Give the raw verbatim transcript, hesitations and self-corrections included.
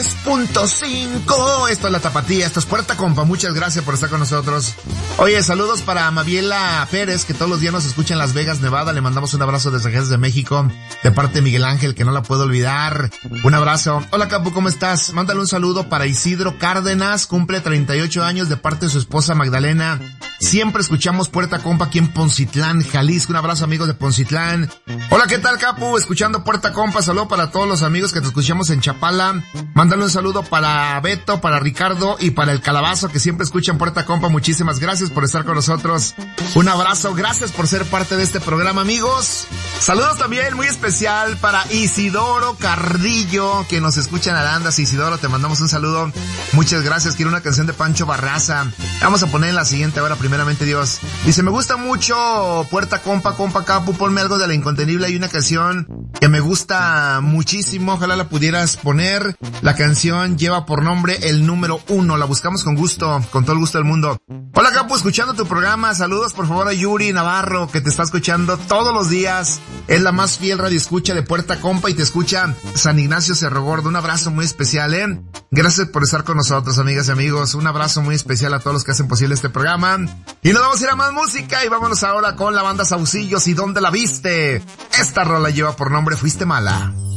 Punto cinco, esto es La Tapatía, esto es Puerta Compa, muchas gracias por estar con nosotros. Oye, saludos para Mabiela Pérez, que todos los días nos escucha en Las Vegas, Nevada, le mandamos un abrazo desde Jerez de México, de parte de Miguel Ángel, que no la puedo olvidar, un abrazo. Hola Capu, ¿cómo estás? Mándale un saludo para Isidro Cárdenas, cumple treinta y ocho años, de parte de su esposa Magdalena. Siempre escuchamos Puerta Compa aquí en Poncitlán, Jalisco, un abrazo amigos de Poncitlán. Hola, ¿qué tal Capu? Escuchando Puerta Compa, saludo para todos los amigos que te escuchamos en Chapala. Mándale un saludo para Beto, para Ricardo y para el Calabazo, que siempre escuchan Puerta Compa. Muchísimas gracias por estar con nosotros. Un abrazo, gracias por ser parte de este programa, amigos. Saludos también muy especial para Isidoro Cardillo, que nos escucha en Arandas. Isidoro, te mandamos un saludo. Muchas gracias. Quiero una canción de Pancho Barraza. Vamos a poner en la siguiente hora, primeramente Dios. Dice, me gusta mucho Puerta Compa, Compa Capu, ponme algo de La Incontenible. Hay una canción que me gusta muchísimo, ojalá la pudieras poner. La canción lleva por nombre El Número Uno, la buscamos con gusto, con todo el gusto del mundo. Hola Capu, escuchando tu programa, saludos por favor a Yuri Navarro, que te está escuchando todos los días, es la más fiel radioescucha de Puerta Compa y te escucha San Ignacio Cerro Gordo. Un abrazo muy especial, eh. Gracias por estar con nosotros, amigas y amigos, un abrazo muy especial a todos los que hacen posible este programa. Y nos vamos a ir a más música y vámonos ahora con la banda Saucillos y ¿Dónde la viste? Esta rola lleva por nombre Fuiste Mala.